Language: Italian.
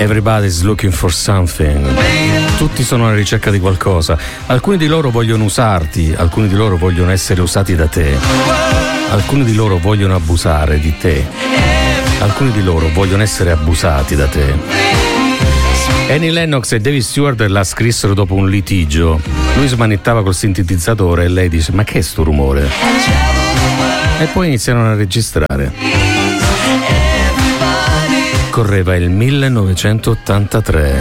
Everybody's looking for something. Tutti sono alla ricerca di qualcosa. Alcuni di loro vogliono usarti, alcuni di loro vogliono essere usati da te, alcuni di loro vogliono abusare di te, alcuni di loro vogliono essere abusati da te. Annie Lennox e David Stewart la scrissero dopo un litigio. Lui smanettava col sintetizzatore e lei dice: ma che è sto rumore? E poi iniziarono a registrare. Correva il 1983.